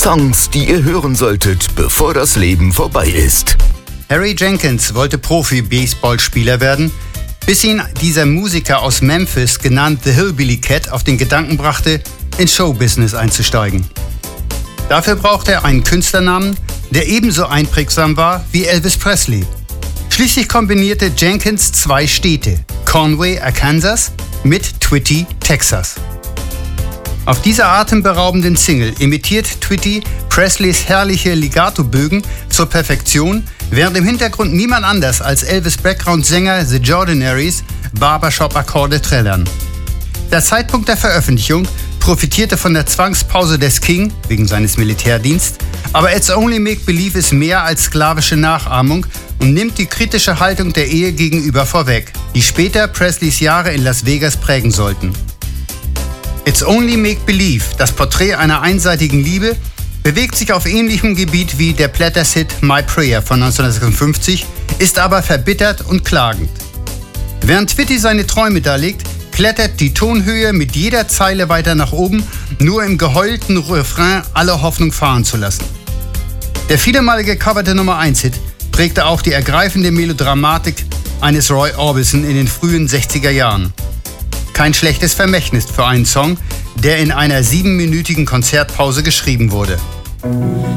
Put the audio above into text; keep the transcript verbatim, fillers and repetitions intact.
Songs, die ihr hören solltet, bevor das Leben vorbei ist. Harry Jenkins wollte Profi-Baseballspieler werden, bis ihn dieser Musiker aus Memphis, genannt The Hillbilly Cat, auf den Gedanken brachte, ins Showbusiness einzusteigen. Dafür brauchte er einen Künstlernamen, der ebenso einprägsam war wie Elvis Presley. Schließlich kombinierte Jenkins zwei Städte, Conway, Arkansas, mit Twitty, Texas. Auf dieser atemberaubenden Single imitiert Twitty Presleys herrliche Legato-Bögen zur Perfektion, während im Hintergrund niemand anders als Elvis' Background-Sänger The Jordanaires Barbershop-Akkorde trällern. Der Zeitpunkt der Veröffentlichung profitierte von der Zwangspause des King wegen seines Militärdienstes, aber It's Only Make Believe ist mehr als sklavische Nachahmung und nimmt die kritische Haltung der Ehe gegenüber vorweg, die später Presleys Jahre in Las Vegas prägen sollten. It's Only Make Believe, das Porträt einer einseitigen Liebe, bewegt sich auf ähnlichem Gebiet wie der Platters-Hit My Prayer von neunzehnhundertsechsundfünfzig, ist aber verbittert und klagend. Während Twitty seine Träume darlegt, klettert die Tonhöhe mit jeder Zeile weiter nach oben, nur im geheulten Refrain alle Hoffnung fahren zu lassen. Der vielmal gecoverte Nummer eins Hit prägte auch die ergreifende Melodramatik eines Roy Orbison in den frühen sechziger Jahren. Kein schlechtes Vermächtnis für einen Song, der in einer siebenminütigen Konzertpause geschrieben wurde.